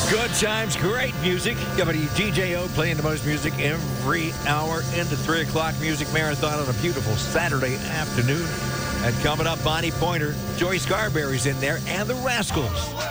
Good times, great music. WDJO playing the most music every hour into 3 o'clock music marathon on a beautiful Saturday afternoon. And coming up, Bonnie Pointer, Joyce Carberry's in there, and the Rascals.